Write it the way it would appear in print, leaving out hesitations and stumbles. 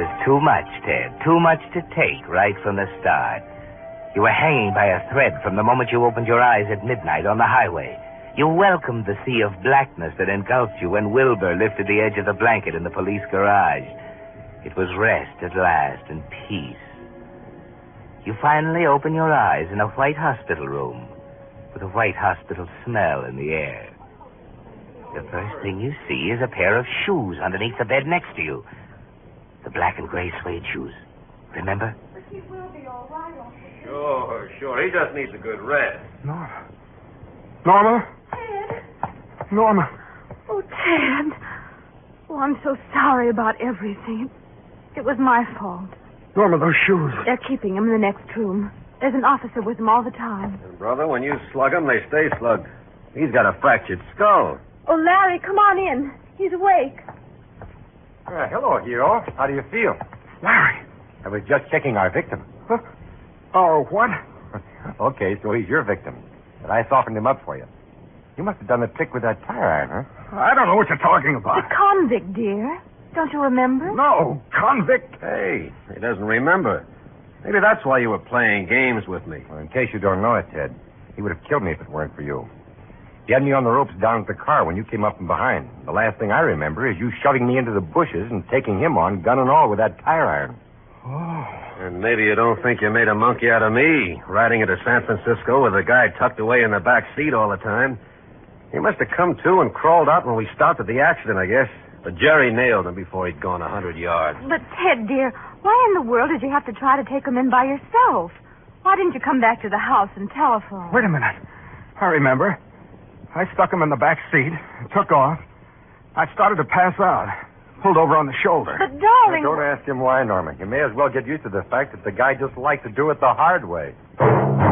was too much, Ted. Too much to take right from the start. You were hanging by a thread from the moment you opened your eyes at midnight on the highway. You welcomed the sea of blackness that engulfed you when Wilbur lifted the edge of the blanket in the police garage. It was rest at last and peace. You finally open your eyes in a white hospital room with a white hospital smell in the air. The first thing you see is a pair of shoes underneath the bed next to you. The black and gray suede shoes. Remember? But he will be all right. Sure. He just needs a good rest. Norma? Ted. Norma. Oh, Ted. Oh, I'm so sorry about everything. It was my fault. Norma, those shoes. They're keeping him in the next room. There's an officer with him all the time. And brother, when you slug him, they stay slugged. He's got a fractured skull. Oh, Larry, come on in. He's awake. Hello, hero. How do you feel? Larry. I was just checking our victim. Huh? Oh, what? Okay, so he's your victim. But I softened him up for you. You must have done the trick with that tire iron, huh? I don't know what you're talking about. The convict, dear. Don't you remember? No, convict. Hey, he doesn't remember. Maybe that's why you were playing games with me. Well, in case you don't know it, Ted, he would have killed me if it weren't for you. He had me on the ropes down at the car when you came up from behind. The last thing I remember is you shoving me into the bushes and taking him on, gun and all, with that tire iron. Oh. And maybe you don't think you made a monkey out of me, riding into San Francisco with a guy tucked away in the back seat all the time. He must have come to and crawled out when we stopped at the accident, I guess. But Jerry nailed him before he'd gone 100 yards. But, Ted, dear, why in the world did you have to try to take him in by yourself? Why didn't you come back to the house and telephone? Wait a minute. I remember. I stuck him in the back seat and took off. I started to pass out. Pulled over on the shoulder. But, darling... Don't ask him why, Norman. You may as well get used to the fact that the guy just likes to do it the hard way.